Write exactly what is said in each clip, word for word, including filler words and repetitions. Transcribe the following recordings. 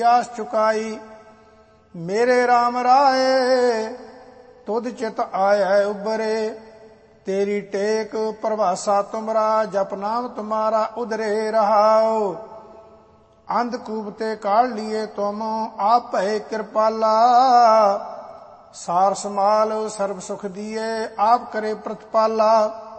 आस चुकाई। मेरे राम राय तुध चित आया उबरे, तेरी टेक प्रभासा तुमरा, जप नाम तुम्हारा उधरे रहाओ। अंधकूप ते काढ़ लिए तुम, आप भय कृपाला, सार समाल सर्व सुख दिए, आप करे प्रतिपाला।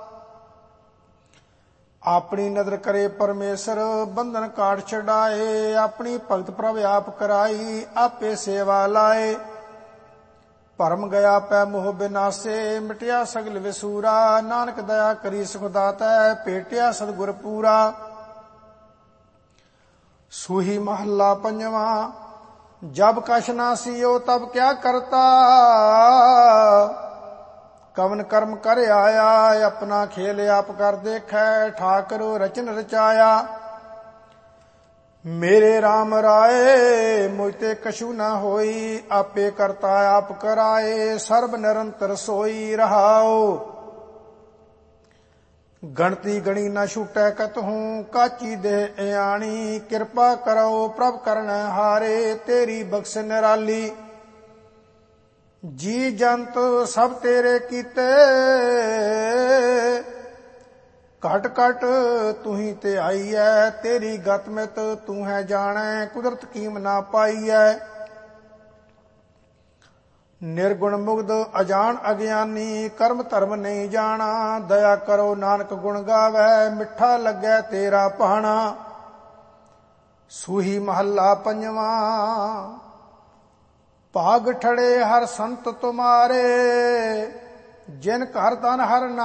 ਆਪਣੀ ਨਦਰ ਕਰੇ ਪਰਮੇਸ਼ਰ, ਬੰਧਨ ਕਾਟ ਛਡਾਏ, ਆਪਣੀ ਭਗਤ ਪ੍ਰਭ ਆਪ ਕਰਾਈ, ਆਪੇ ਸੇਵਾ ਲਾਏ। ਭਰਮ ਗਿਆ ਪੈ ਮੋਹ ਬਿਨਾਸੇ, ਮਿਟਿਆ ਸਗਲ ਵਿਸੂਰਾ, ਨਾਨਕ ਦਇਆ ਕਰੀ ਸੁਖ ਦਾਤੈ, ਭੇਟਿਆ ਸਤਿਗੁਰ ਪੂਰਾ। ਸੂਹੀ ਮਹੱਲਾ ਪੰਜਵਾਂ। ਜਬ ਕਛ ਨਾ ਸੀਓ ਤਬ ਕਿਆ ਕਰਤਾ, ਕਵਨ ਕਰਮ ਕਰ ਆਇਆ, ਆਪਣਾ ਖੇਲ ਆਪ ਕਰ ਦੇਖੈ, ਠਾਕੁਰ ਰਚਨ ਰਚਾਇਆ। ਮੇਰੇ ਰਾਮ ਰਾਏ ਮੁਝ ਤੇ ਕਛੂ ਨਾ ਹੋਈ, ਆਪੇ ਕਰਤਾ ਆਪ ਕਰਾਏ, ਸਰਬ ਨਿਰੰਤਰ ਸੋਈ ਰਹਾਓ। ਗਣਤੀ ਗਣੀ ਨਾ ਛੂਟੈ ਕਤਹੂੰ, ਕਾਚੀ ਦੇਹ ਇਆਣੀ, ਕਿਰਪਾ ਕਰੋ ਪ੍ਰਭ ਕਰਨੈ ਹਾਰੇ, ਤੇਰੀ ਬਖਸ਼ ਨਿਰਾਲੀ। ਜੀ ਜੰਤ ਸਭ ਤੇਰੇ ਕੀਤੇ, ਘਟ ਘਟ ਤੂੰ ਹੀ ਤੇ ਆਈ ਐ, ਤੇਰੀ ਗਤ ਮਿਤ ਤੂੰ ਹੈ ਜਾਣੈ, ਕੁਦਰਤ ਕੀਮ ਨਾ ਪਾਈ ਐ। ਨਿਰਗੁਣ ਮੁਗਧ ਅਜਾਣ ਅਗਿਆਨੀ, ਕਰਮ ਧਰਮ ਨਹੀਂ ਜਾਣਾ, ਦਇਆ ਕਰੋ ਨਾਨਕ ਗੁਣ ਗਾਵੈ, ਮਿੱਠਾ ਲੱਗੈ ਤੇਰਾ ਭਾਣਾ। ਸੂਹੀ ਮਹੱਲਾ ਪੰਜਵਾਂ। ਭਾਗ ਠੜੇ ਹਰ ਸੰਤ ਤੁਮਾਰੇ, ਜਿਨ ਘਰ ਧਨ ਹਰ